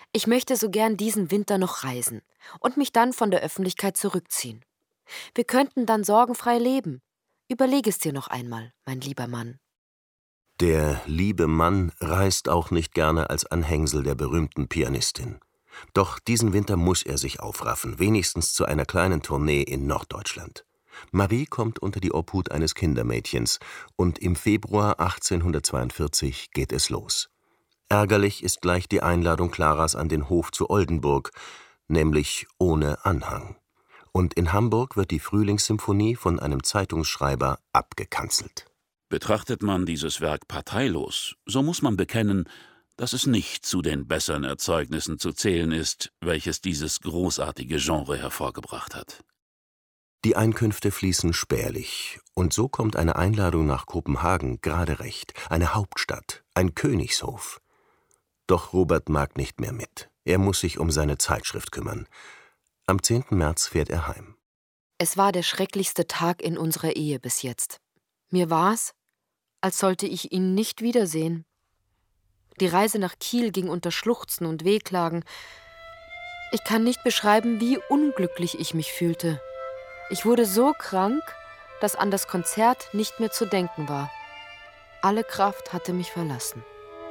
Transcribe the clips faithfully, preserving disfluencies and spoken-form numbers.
Ich möchte so gern diesen Winter noch reisen und mich dann von der Öffentlichkeit zurückziehen. Wir könnten dann sorgenfrei leben. Überleg es dir noch einmal, mein lieber Mann. Der liebe Mann reist auch nicht gerne als Anhängsel der berühmten Pianistin. Doch diesen Winter muss er sich aufraffen, wenigstens zu einer kleinen Tournee in Norddeutschland. Marie kommt unter die Obhut eines Kindermädchens und im Februar achtzehnhundertzweiundvierzig geht es los. Ärgerlich ist gleich die Einladung Claras an den Hof zu Oldenburg, nämlich ohne Anhang. Und in Hamburg wird die Frühlingssymphonie von einem Zeitungsschreiber abgekanzelt. Betrachtet man dieses Werk parteilos, so muss man bekennen, dass es nicht zu den besseren Erzeugnissen zu zählen ist, welches dieses großartige Genre hervorgebracht hat. Die Einkünfte fließen spärlich, und so kommt eine Einladung nach Kopenhagen gerade recht, eine Hauptstadt, ein Königshof. Doch Robert mag nicht mehr mit. Er muss sich um seine Zeitschrift kümmern. Am zehnten März fährt er heim. Es war der schrecklichste Tag in unserer Ehe bis jetzt. Mir war's, als sollte ich ihn nicht wiedersehen. Die Reise nach Kiel ging unter Schluchzen und Wehklagen. Ich kann nicht beschreiben, wie unglücklich ich mich fühlte. Ich wurde so krank, dass an das Konzert nicht mehr zu denken war. Alle Kraft hatte mich verlassen.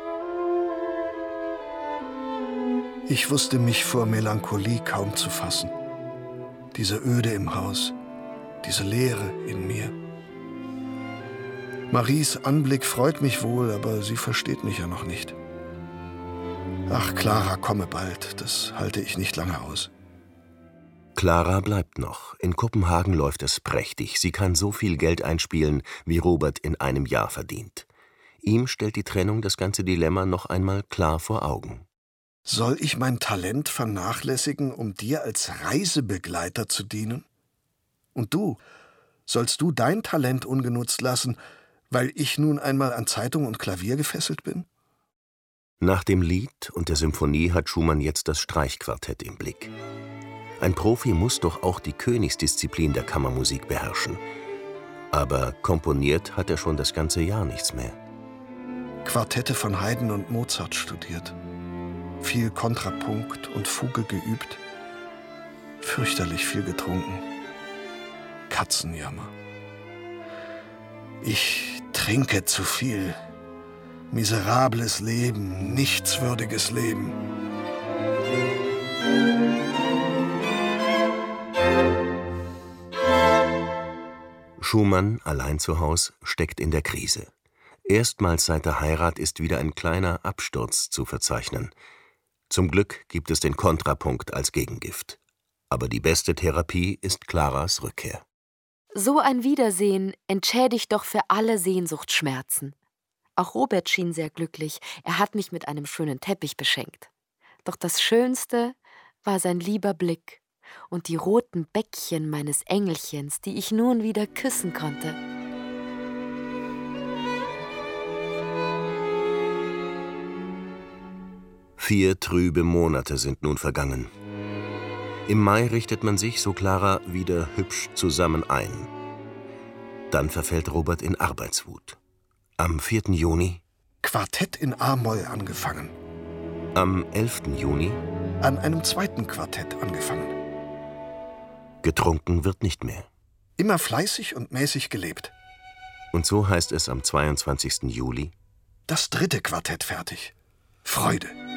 Ich wusste mich vor Melancholie kaum zu fassen. Diese Öde im Haus, diese Leere in mir. Maries Anblick freut mich wohl, aber sie versteht mich ja noch nicht. Ach, Clara, komme bald, das halte ich nicht lange aus. Clara bleibt noch. In Kopenhagen läuft es prächtig. Sie kann so viel Geld einspielen, wie Robert in einem Jahr verdient. Ihm stellt die Trennung das ganze Dilemma noch einmal klar vor Augen. Soll ich mein Talent vernachlässigen, um dir als Reisebegleiter zu dienen? Und du, sollst du dein Talent ungenutzt lassen, weil ich nun einmal an Zeitung und Klavier gefesselt bin? Nach dem Lied und der Symphonie hat Schumann jetzt das Streichquartett im Blick. Ein Profi muss doch auch die Königsdisziplin der Kammermusik beherrschen. Aber komponiert hat er schon das ganze Jahr nichts mehr. Quartette von Haydn und Mozart studiert. Viel Kontrapunkt und Fuge geübt. Fürchterlich viel getrunken. Katzenjammer. Ich trinke zu viel. Miserables Leben, nichtswürdiges Leben. Schumann, allein zu Haus, steckt in der Krise. Erstmals seit der Heirat ist wieder ein kleiner Absturz zu verzeichnen. Zum Glück gibt es den Kontrapunkt als Gegengift. Aber die beste Therapie ist Claras Rückkehr. So ein Wiedersehen entschädigt doch für alle Sehnsuchtsschmerzen. Auch Robert schien sehr glücklich. Er hat mich mit einem schönen Teppich beschenkt. Doch das Schönste war sein lieber Blick und die roten Bäckchen meines Engelchens, die ich nun wieder küssen konnte. Vier trübe Monate sind nun vergangen. Im Mai richtet man sich, so Clara, wieder hübsch zusammen ein. Dann verfällt Robert in Arbeitswut. Am vierten Juni Quartett in A-Moll angefangen. Am elften Juni An einem zweiten Quartett angefangen. Getrunken wird nicht mehr. Immer fleißig und mäßig gelebt. Und so heißt es am zweiundzwanzigsten Juli: Das dritte Quartett fertig. Freude.